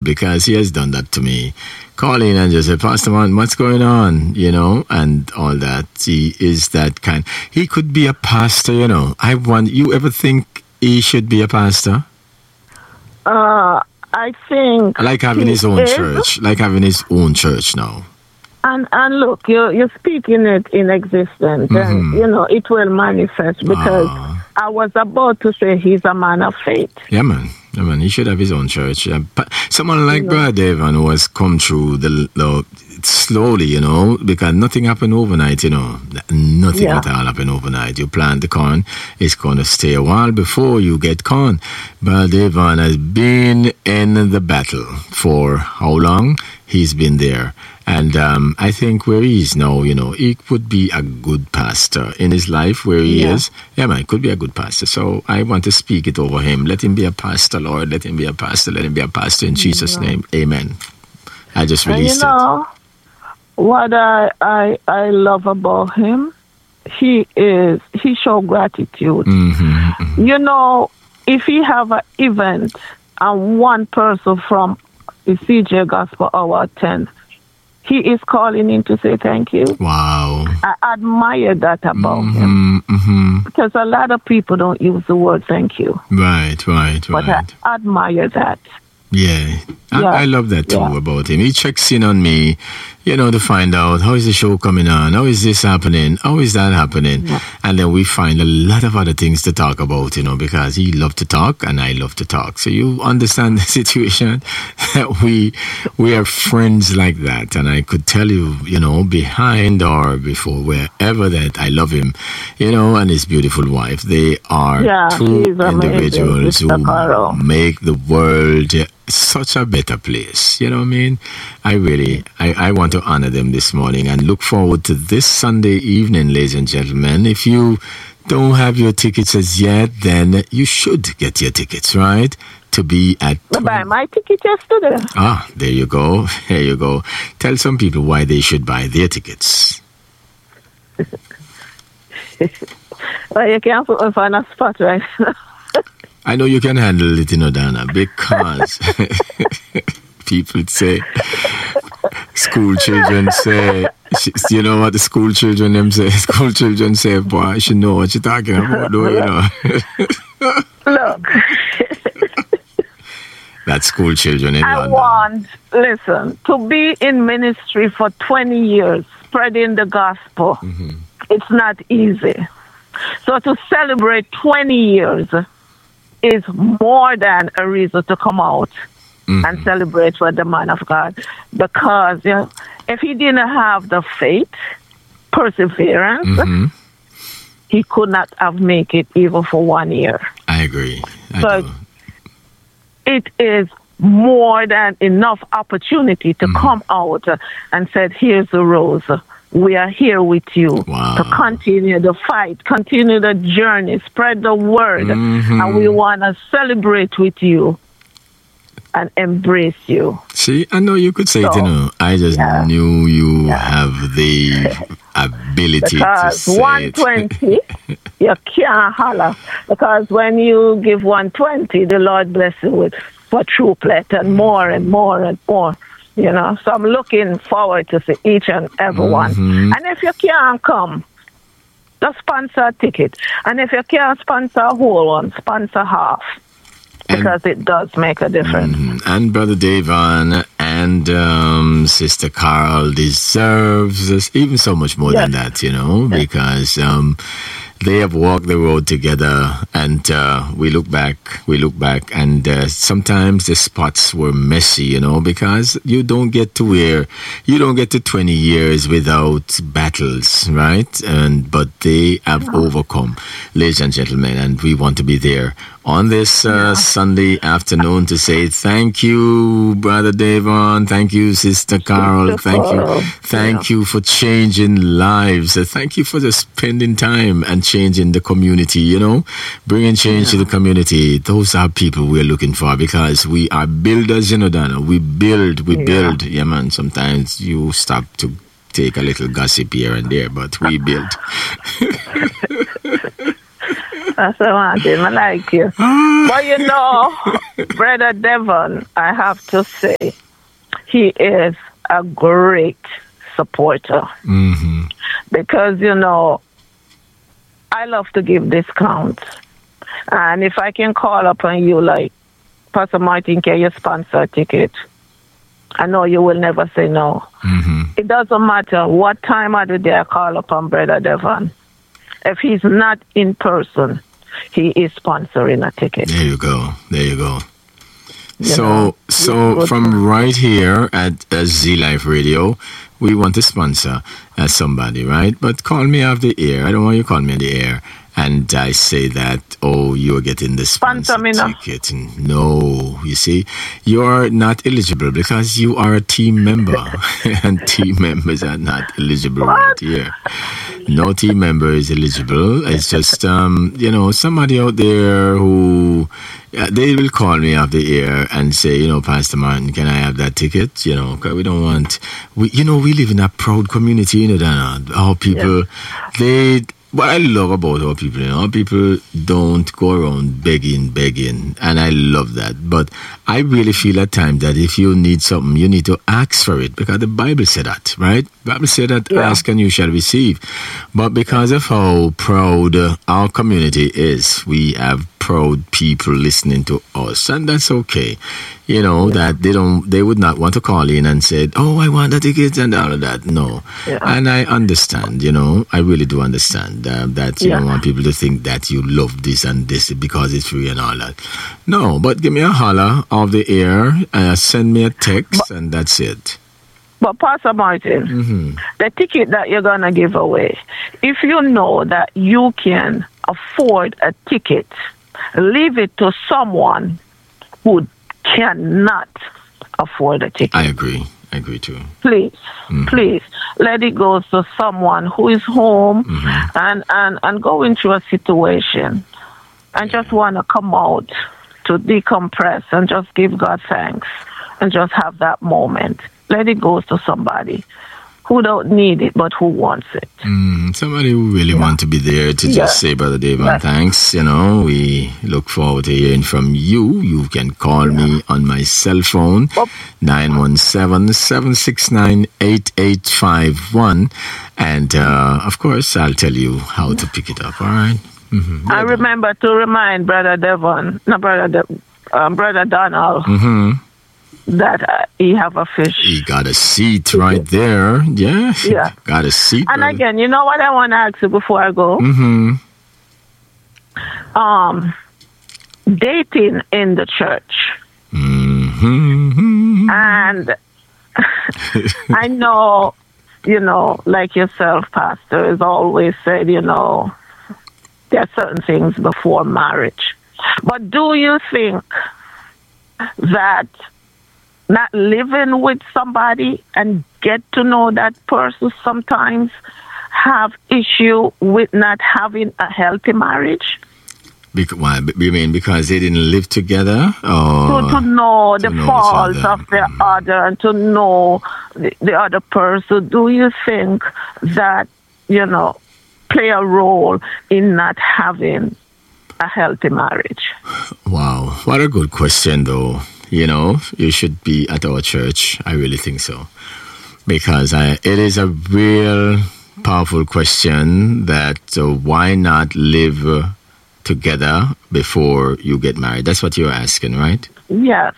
because he has done that to me. Call in and just say, Pastor Man, what's going on? And all that. He is that kind. He could be a pastor, You ever think he should be a pastor? I think like having his own church. Like having his own church now. And look, you're speaking it in existence, and it will manifest, because I was about to say he's a man of faith. Yeah, man. He should have his own church. Someone like Brother Devon, who has come through the slowly, because nothing happened overnight. Nothing at all happened overnight. You plant the corn, it's going to stay a while before you get corn. Brother Devon has been in the battle for how long? He's been there. And I think where he is now, he could be a good pastor in his life where he is. Yeah, man, could be a good pastor. So I want to speak it over him. Let him be a pastor, Lord. Let him be a pastor. Let him be a pastor in Jesus' name. Amen. I just released it. What I love about him, he shows gratitude. If he have an event and one person from the CJ Gospel Hour attend, he is calling in to say thank you. Wow. I admire that about him. Because a lot of people don't use the word thank you. Right. But I admire that. Yeah. I love that too about him. He checks in on me, to find out how is the show coming on, how is this happening, how is that happening, and then we find a lot of other things to talk about, because he loves to talk and I love to talk. So you understand the situation that we are friends like that, and I could tell you, behind or before wherever that I love him, and his beautiful wife. They are two individuals who make the world such a better place. You know what I mean? I want to honor them this morning and look forward to this Sunday evening, ladies and gentlemen. If you don't have your tickets as yet, then you should get your tickets, right? To be at... I buy my ticket yesterday. There you go. There you go. Tell some people why they should buy their tickets. Well, you can't put me on a spot right now. I know you can handle it, Dana, because people say, school children say, you know what the school children them say? School children say, boy, I should know what you're talking about, though, Look. That's school children in London. Listen, to be in ministry for 20 years, spreading the gospel, it's not easy. So to celebrate 20 years is more than a reason to come out and celebrate with the man of God. Because if he didn't have the faith, perseverance, he could not have made it even for 1 year. I agree. But it is more than enough opportunity to come out and say, here's the rose. We are here with you to continue the fight, continue the journey, spread the word. And we want to celebrate with you and embrace you. See, I know you could say it, I just knew you have the ability to say 120, you can't holler. Because when you give 120, the Lord bless you with quadruplet and more and more and more. So I'm looking forward to see each and every one. And if you can't come, just sponsor a ticket. And if you can't sponsor a whole one, sponsor half. Because it does make a difference. And Brother Devon and Sister Carol deserves even so much more than that, because they have walked the road together, and we look back, and sometimes the spots were messy, because you don't get to 20 years without battles, right? But they have overcome, ladies and gentlemen, and we want to be there on this Sunday afternoon to say thank you, Brother Devon. Thank you, Sister Carol. Thank you for changing lives. Thank you for just spending time and changing the community, bringing change to the community. Those are people we're looking for, because we are builders, Dana. We build. Yeah, man. Sometimes you stop to take a little gossip here and there, but we build. Pastor Martin, I like you. But you know, Brother Devon, I have to say, he is a great supporter. Mm-hmm. Because, you know, I love to give discounts. And if I can call upon you, like, Pastor Martin, can you sponsor a ticket? I know you will never say no. Mm-hmm. It doesn't matter what time of the day I call upon Brother Devon. If he's not in person, he is sponsoring a ticket. There you go. There you go. You So from right here at Z Life Radio, we want to sponsor somebody, right? But call me off the air. I don't want you to call me on the air. And I say that, oh, you're getting the sponsor ticket. No, you see, you're not eligible because you are a team member. And team members are not eligible right here. No team member is eligible. It's just, you know, somebody out there who, they will call me off the air and say, you know, Pastor Martin, can I have that ticket? You know, because we don't want, we live in a proud community, you know, Dana. Our people, what I love about our people, you know, our people don't go around begging, and I love that. But I really feel at times that if you need something, you need to ask for it, because the Bible said that, right? The Bible said that ask and you shall receive. But because of how proud our community is, we have proud people listening to us, and that's okay. You know, that they would not want to call in and say, oh, I want the tickets and all of that. No. Yeah. And I understand, you know, I really do understand that you don't want people to think that you love this and this because it's free and all that. No, but give me a holler off the air, send me a text, and that's it. But Pastor Martin, the ticket that you're going to give away, if you know that you can afford a ticket, leave it to someone who cannot afford a ticket. I agree too. Please, please, let it go to someone who is home and going through a situation and just want to come out to decompress and just give God thanks and just have that moment. Let it go to somebody who don't need it, but who wants it. Somebody who really want to be there to just say, Brother Devon, thanks. You know, we look forward to hearing from you. You can call me on my cell phone, 917-769-8851. And, of course, I'll tell you how to pick it up, all right? I remember to remind Brother Donald, that he have a fish. He got a seat right there. Yeah. Got a seat. And brother. Again, you know what I want to ask you before I go? Dating in the church. And I know, you know, like yourself, Pastor, has always said, you know, there are certain things before marriage. But do you think that not living with somebody and get to know that person sometimes have issue with not having a healthy marriage? Why? You mean because they didn't live together? Or to know the faults of the other and to know the other person. Do you think that, you know, play a role in not having a healthy marriage? Wow. What a good question, though. You know, you should be at our church. I really think so. Because it is a real powerful question that why not live together before you get married? That's what you're asking, right? Yes.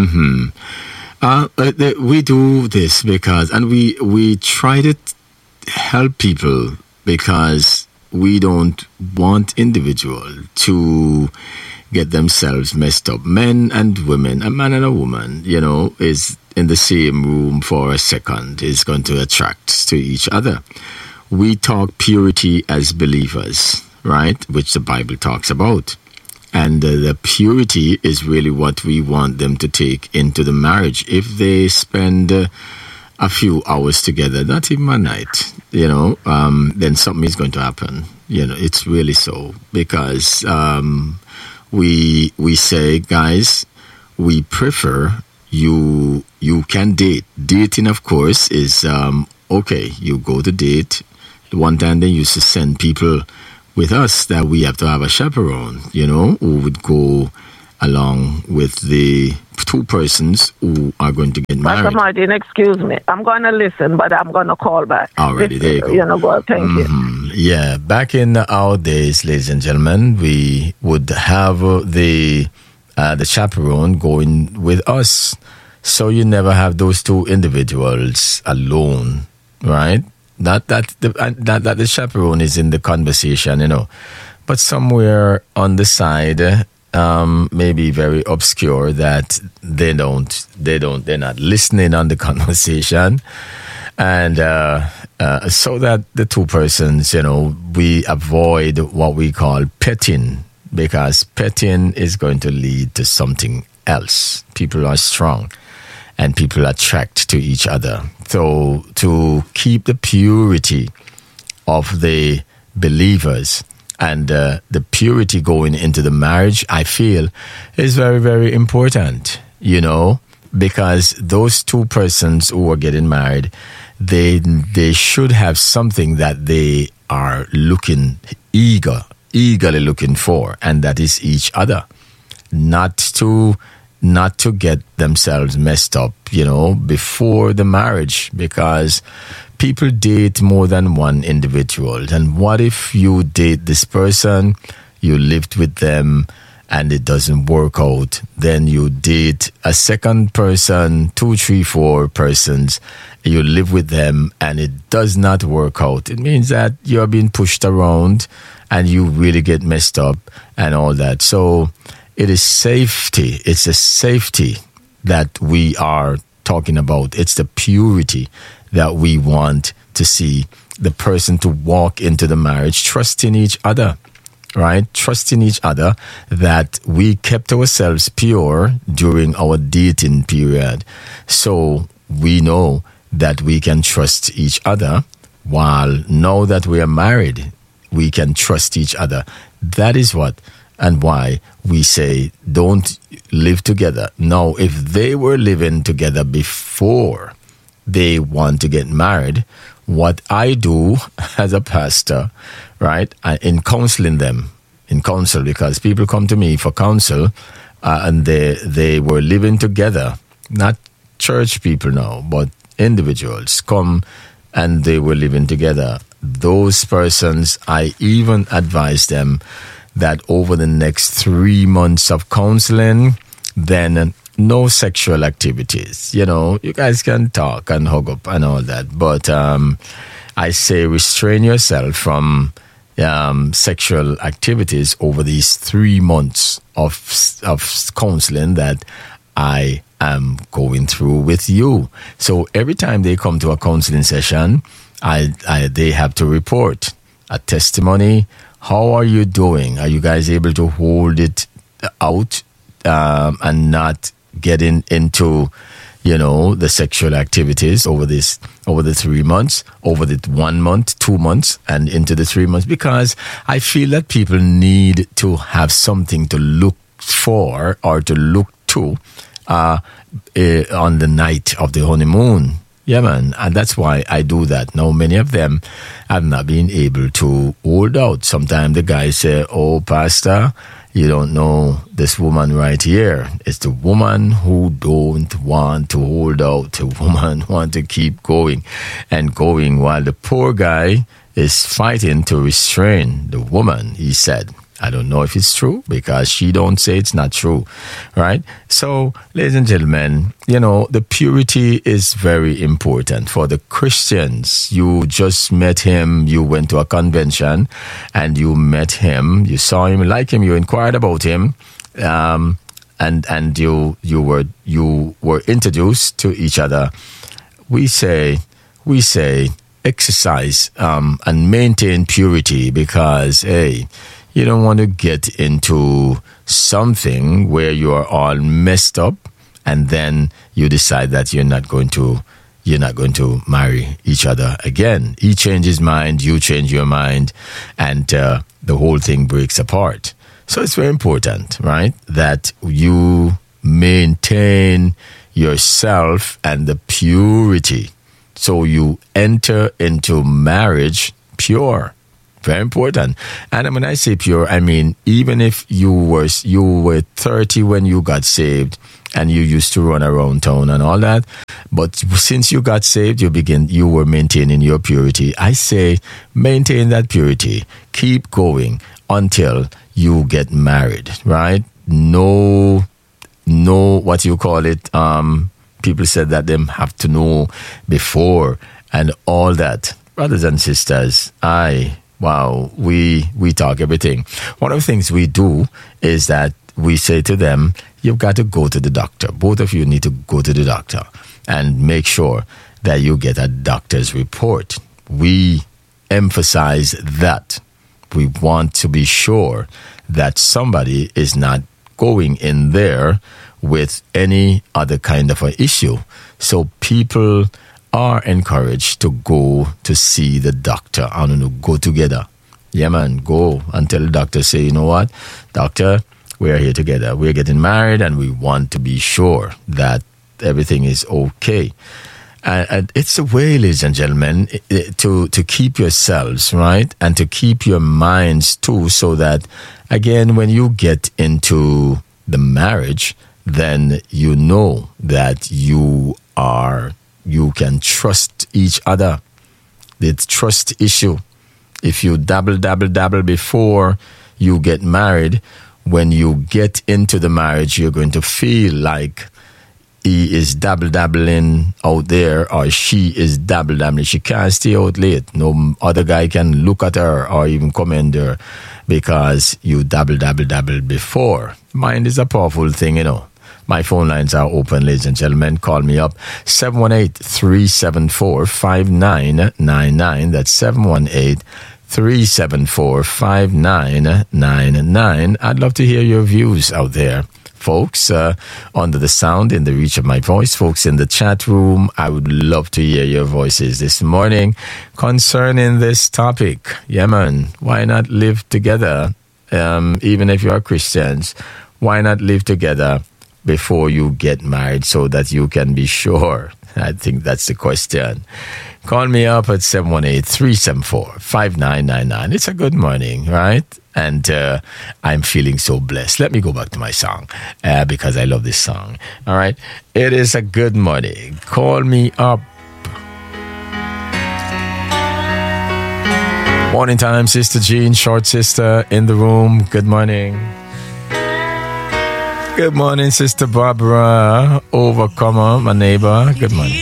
We do this because, and we try to help people because we don't want individual to get themselves messed up. Men and women, a man and a woman, you know, is in the same room for a second, is going to attract to each other. We talk purity as believers, right? Which the Bible talks about. And the purity is really what we want them to take into the marriage. If they spend a few hours together, not even a night, you know, then something is going to happen. You know, it's really so. Because we say, guys, we prefer you can date. Dating, of course, is okay. You go to date. One time they used to send people with us that we have to have a chaperone, who would go along with the two persons who are going to get married. Pastor Martin, excuse me. I'm going to listen, but I'm going to call back. Already, there you go. Well, thank you. Yeah, back in our days, ladies and gentlemen, we would have the chaperone going with us. So you never have those two individuals alone, right? Not that the chaperone is in the conversation, but somewhere on the side, maybe very obscure, that they're not listening on the conversation, and so that the two persons, we avoid what we call petting, because petting is going to lead to something else. People are strong, and people attract to each other. So to keep the purity of the believers and the purity going into the marriage, I feel, is very, very important, because those two persons who are getting married, they should have something that they are eagerly looking for, and that is each other. Not to get themselves messed up, before the marriage, because people date more than one individual. And what if you date this person, you lived with them, and it doesn't work out? Then you date a second person, 2, 3, 4 persons, you live with them, and it does not work out. It means that you're being pushed around, and you really get messed up and all that. So it is safety. It's a safety that we are talking about. It's the purity that we want to see the person to walk into the marriage, trusting each other, right? Trusting each other, that we kept ourselves pure during our dating period. So we know that we can trust each other, while now that we are married, we can trust each other. That is what and why we say don't live together. Now, if they were living together before they want to get married, what I do as a pastor, right, in counseling them, because people come to me for counsel, and they were living together, not church people now, but individuals come and they were living together. Those persons, I even advise them that over the next 3 months of counseling, then no sexual activities. You guys can talk and hug up and all that, but I say restrain yourself from sexual activities over these 3 months of counseling that I am going through with you. So every time they come to a counseling session, they have to report a testimony. How are you doing? Are you guys able to hold it out and not getting into, the sexual activities over the 3 months, over the 1 month, 2 months, and into the 3 months? Because I feel that people need to have something to look for or to look to on the night of the honeymoon. Yeah, man. And that's why I do that. Now, many of them have not been able to hold out. Sometimes the guys say, "Oh, Pastor, you don't know this woman right here. It's the woman who don't want to hold out. The woman want to keep going and going, while the poor guy is fighting to restrain the woman," he said. I don't know if it's true, because she don't say it's not true, right? So, ladies and gentlemen, the purity is very important for the Christians. You just met him, you went to a convention, and you met him, you saw him, like him, you inquired about him, and you were introduced to each other. We say exercise and maintain purity, because hey, you don't want to get into something where you are all messed up, and then you decide that you're not going to marry each other again. He changes his mind, you change your mind, and the whole thing breaks apart. So it's very important, right, that you maintain yourself and the purity. So you enter into marriage pure. Very important. And when I say pure, I mean, even if you were 30 when you got saved and you used to run around town and all that, but since you got saved, you were maintaining your purity. I say maintain that purity. Keep going until you get married, right? No, what you call it? People said that them have to know before and all that. Brothers and sisters, we talk everything. One of the things we do is that we say to them, you've got to go to the doctor. Both of you need to go to the doctor and make sure that you get a doctor's report. We emphasize that. We want to be sure that somebody is not going in there with any other kind of an issue. So people are encouraged to go to see the doctor and go together. Yeah, man, go and tell the doctor, say, you know what, doctor, we're here together. We're getting married and we want to be sure that everything is okay. And it's a way, ladies and gentlemen, to keep yourselves, right? And to keep your minds too, so that, again, when you get into the marriage, then you know that you can trust each other. It's trust issue. If you dabble before you get married, when you get into the marriage, you're going to feel like he is dabbling out there or she is dabbling. She can't stay out late. No other guy can look at her or even comment her because you dabble before. Mind is a powerful thing, you know. My phone lines are open, ladies and gentlemen. Call me up, 718-374-5999. That's 718-374-5999. I'd love to hear your views out there. Folks, under the sound, in the reach of my voice, folks in the chat room, I would love to hear your voices this morning concerning this topic. Yeah, man, why not live together? Even if you are Christians, why not live together before you get married so that you can be sure? I think that's the question. Call me up at 718-374-5999. It's a good morning, right? And I'm feeling so blessed. Let me go back to my song because I love this song. All right. It is a good morning. Call me up. Morning time, Sister Jean, short sister in the room. Good morning. Good morning, Sister Barbara, Overcomer, my neighbor. Good morning.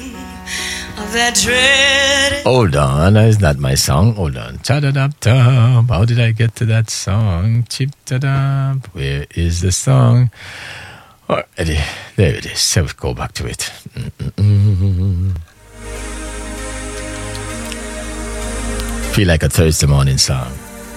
Hold on, is that my song? Hold on. Cha-da-dab-dab. How did I get to that song? Chip-da-dab. Where is the song? Oh, there it is. So let's go back to it. Feel like a Thursday morning song.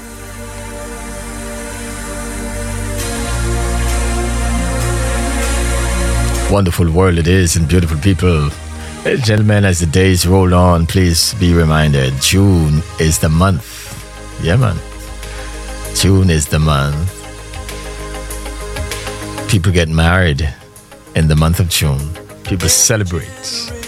Wonderful world it is and beautiful people. Ladies and gentlemen, as the days roll on, please be reminded, June is the month. Yeah, man. June is the month. People get married in the month of June. People celebrate.